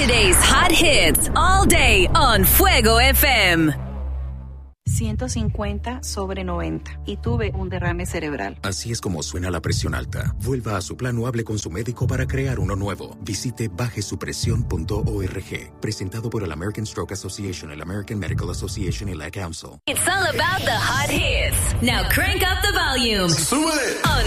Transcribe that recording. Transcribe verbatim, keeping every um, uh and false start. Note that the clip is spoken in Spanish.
Today's hot hits all day on Fuego F M. ciento cincuenta sobre noventa y tuve un derrame cerebral. Así es como suena la presión alta. Vuelva a su plan o hable con su médico para crear uno nuevo. Visite baje su presión punto org. Presentado por el American Stroke Association, el American Medical Association y la Council. It's all about the hot hits. Now crank up the volume. ¡Sube! On